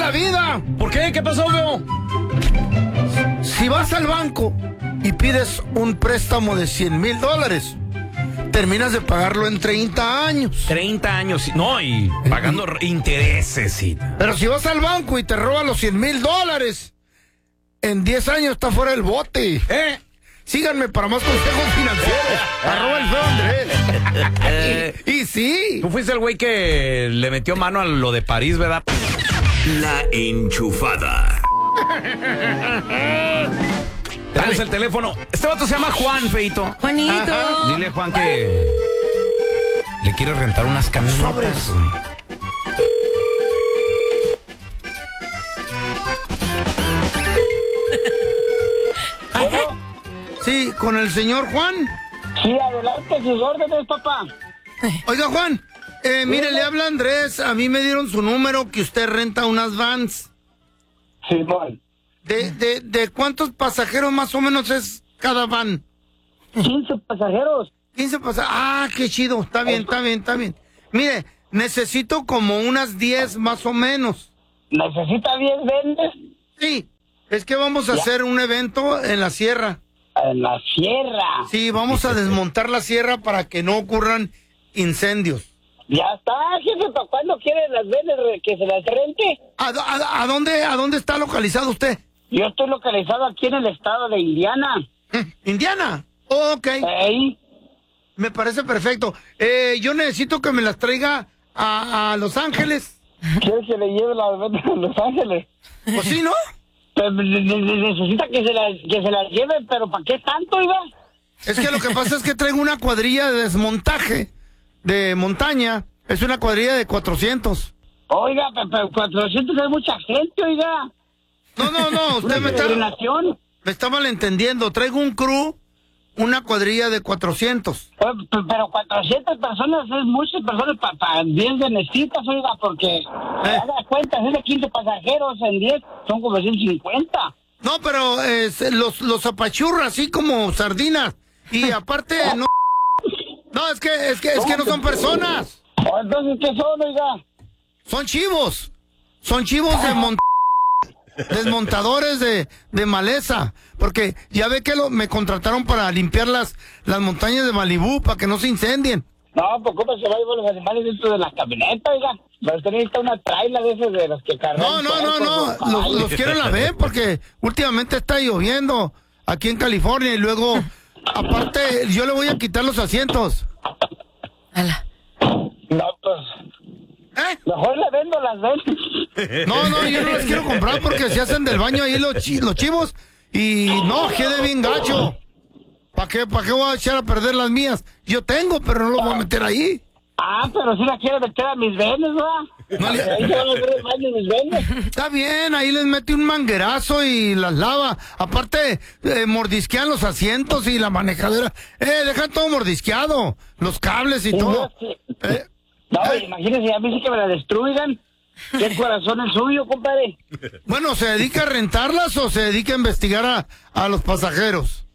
la vida. ¿Por qué? ¿Qué pasó, Leo? Si vas al banco y pides un préstamo de $100,000, terminas de pagarlo en 30 años. 30 años, no, y pagando intereses, sí. Pero si vas al banco y te roban los $100,000, en 10 años está fuera del bote. Síganme para más consejos financieros. @el feo Andrés. y sí. Tú fuiste el güey que le metió mano a lo de París, ¿verdad? La enchufada. Tenemos el teléfono. Este vato se llama Juan, feito. Juanito. Ajá. Dile, Juan, que le quiere rentar unas camionetas. Sí, con el señor Juan. Sí, adelante, sus órdenes, papá. Oiga, Juan, mire, le habla Andrés. A mí me dieron su número, que usted renta unas vans. Sí, voy. ¿De cuántos pasajeros más o menos es cada van? 15 pasajeros. 15 pasajeros. Ah, qué chido. Está bien. Mire, necesito como unas 10 más o menos. ¿Necesita 10 vendes? Sí, es que vamos a hacer un evento en la sierra. En la sierra. Sí, vamos a desmontar la sierra para que no ocurran incendios. Ya está, jefe, ¿para cuándo quieren las vendes que se las rente? ¿A dónde está localizado usted? Yo estoy localizado aquí en el estado de Indiana. ¿Indiana? Oh, ok. Ahí. Me parece perfecto. Yo necesito que me las traiga a Los Ángeles. ¿Quieres que le lleve las vendes a Los Ángeles? Pues sí, ¿no? Pero necesita que se las lleve, pero ¿para qué tanto, Iba? Es que lo que pasa es que traigo una cuadrilla de desmontaje de montaña. Es una cuadrilla de 400. Oiga, pero 400 es mucha gente, oiga. No, usted me está malentendiendo. Traigo un crew, una cuadrilla de 400. Pero 400 personas es muchas personas para 10 necesitas, oiga, porque haga cuenta, es de 15 pasajeros en 10, son como 150. No, pero los apachurra así como sardinas. Y aparte, no, es que no son personas. Entonces, ¿qué son, oiga? Son chivos. Son chivos desmontadores de maleza. Porque ya ve que me contrataron para limpiar las montañas de Malibú para que no se incendien. No, pues ¿cómo se va a llevar los animales dentro de la camioneta, oiga? Pero usted necesita una traila de esas de las que cargan. No. Los quiero en la B porque últimamente está lloviendo aquí en California y luego, aparte, yo le voy a quitar los asientos. Ala. No, pues... Mejor le vendo las ventas. No, yo no las quiero comprar porque se hacen del baño ahí los chivos y no, quede bien gacho. ¿Para qué voy a echar a perder las mías? Yo tengo, pero no lo voy a meter ahí. Ah, pero si la quiero meter a mis venes, ¿verdad? No Ahí se van a ver el baño de mis venes. Está bien, ahí les mete un manguerazo y las lava. Aparte, mordisquean los asientos y la manejadera. Dejan todo mordisqueado. Los cables y todo. No, imagínese, a mí sí que me la destruyan. ¿Qué corazón es suyo, compadre? Bueno, ¿se dedica a rentarlas o se dedica a investigar a los pasajeros?